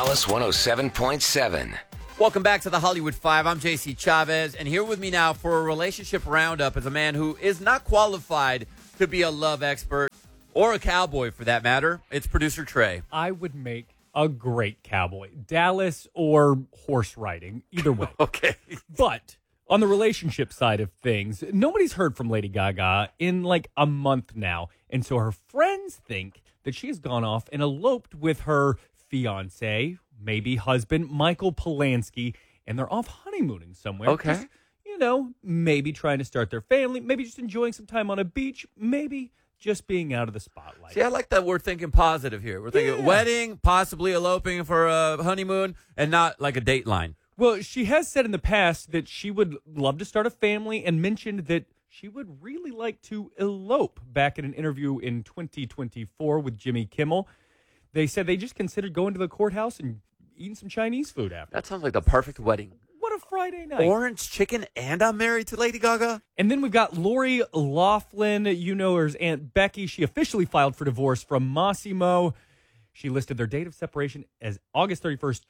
Alice 107.7. Welcome back to the Hollywood Five. I'm JC Chavez, and here with me now for a relationship roundup is a man who is not qualified to be a love expert or a cowboy for that matter. It's producer Trey. I would make a great cowboy. Dallas or horse riding, either way. Okay. But on the relationship side of things, nobody's heard from Lady Gaga in like a month now. And so her friends think that she has gone off and eloped with her fiance, maybe husband, Michael Polanski, and they're off honeymooning somewhere. Okay. Just, maybe trying to start their family, maybe just enjoying some time on a beach, maybe just being out of the spotlight. See, I like that we're thinking positive here. We're thinking wedding, possibly eloping for a honeymoon, and not like a dateline. Well, she has said in the past that she would love to start a family and mentioned that she would really like to elope back in an interview in 2024 with Jimmy Kimmel. They said they just considered going to the courthouse and eating some Chinese food after. That sounds like the perfect wedding. What a Friday night. Orange chicken, and I'm married to Lady Gaga? And then we've got Lori Loughlin. You know her as Aunt Becky. She officially filed for divorce from Massimo. She listed their date of separation as August 31st,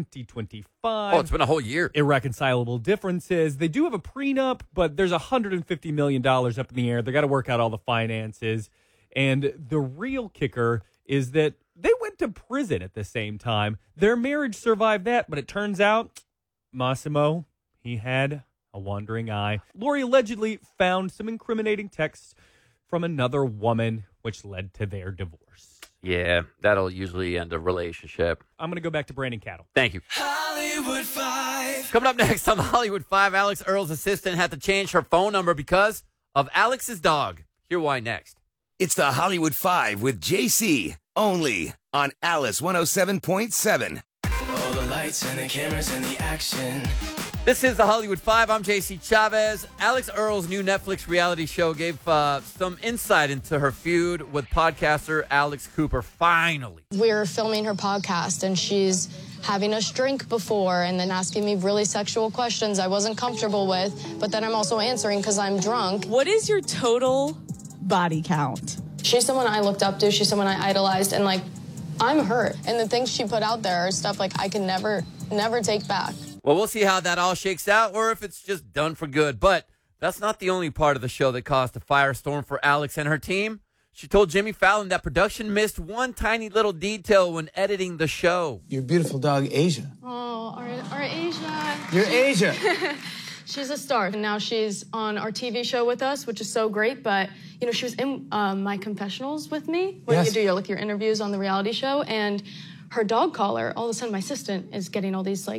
2025. Oh, it's been a whole year. Irreconcilable differences. They do have a prenup, but there's $150 million up in the air. They got to work out all the finances. And the real kicker is that they went to prison at the same time. Their marriage survived that, but it turns out Massimo, he had a wandering eye. Lori allegedly found some incriminating texts from another woman, which led to their divorce. Yeah, that'll usually end a relationship. I'm going to go back to Brandon Cattle. Thank you. Hollywood Five. Coming up next on the Hollywood Five, Alex Earl's assistant had to change her phone number because of Alex's dog. Hear why next. It's the Hollywood Five with JC, only on Alice 107.7. All the lights and the cameras and the action. This is the Hollywood Five. I'm JC Chavez. Alex Earl's new Netflix reality show gave some insight into her feud with podcaster Alex Cooper. Finally. We're filming her podcast, and she's having us drink before and then asking me really sexual questions I wasn't comfortable with, but then I'm also answering because I'm drunk. What is your total body count? She's someone I looked up to. She's someone I idolized, and, I'm hurt. And the things she put out there are stuff, I can never take back. Well, we'll see how that all shakes out or if it's just done for good. But that's not the only part of the show that caused a firestorm for Alex and her team. She told Jimmy Fallon that production missed one tiny little detail when editing the show. Your beautiful dog, Asia. Oh, our Asia. You're Asia. She's a star, and now she's on our TV show with us, which is so great. But, she was in my confessionals with me, where you do your interviews on the reality show, and her dog collar, all of a sudden my assistant is getting all these,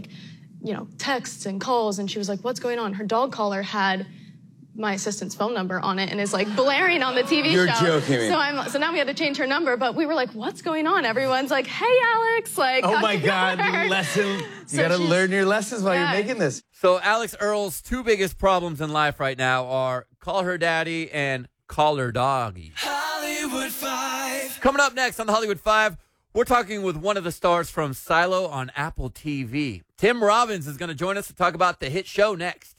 texts and calls, and she was like, what's going on? Her dog collar had my assistant's phone number on it and is blaring on the TV You're show. You're joking me. So now we had to change her number, but we were like, what's going on? Everyone's like, hey, Alex. Oh my God, lesson. You got to learn your lessons while you're making this. So Alex Earl's two biggest problems in life right now are call her daddy and call her doggy. Hollywood Five. Coming up next on the Hollywood Five, we're talking with one of the stars from Silo on Apple TV. Tim Robbins is going to join us to talk about the hit show next.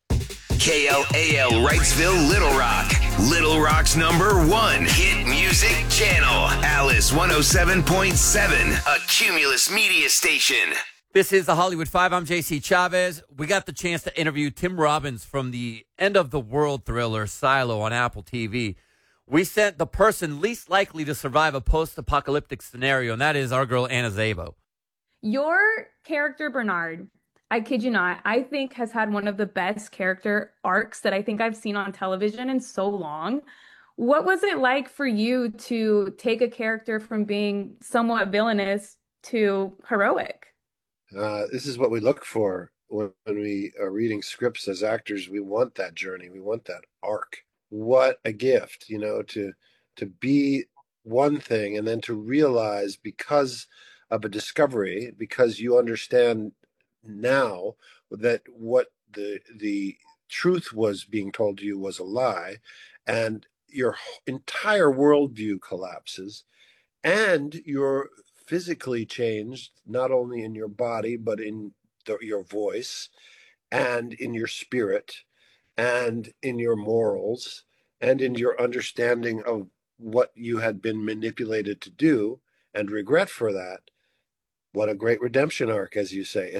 KLAL Wrightsville, Little Rock. Little Rock's #1 hit music channel. Alice 107.7, a Cumulus media station. This is the Hollywood Five. I'm JC Chavez. We got the chance to interview Tim Robbins from the End of the World thriller Silo on Apple TV. We sent the person least likely to survive a post-apocalyptic scenario, and that is our girl Anna Szabo. Your character, Bernard, I kid you not, I think has had one of the best character arcs that I think I've seen on television in so long. What was it like for you to take a character from being somewhat villainous to heroic? This is what we look for when we are reading scripts as actors. We want that journey. We want that arc. What a gift, to be one thing and then to realize because of a discovery, because you understand now that what the truth was being told to you was a lie, and your entire worldview collapses, and you're physically changed, not only in your body, but in your voice and in your spirit and in your morals and in your understanding of what you had been manipulated to do and regret for that. what a great redemption arc, as you say.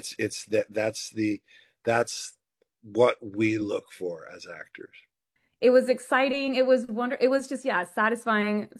That's what we look for as actors. It was exciting. It was it was just, yeah, satisfying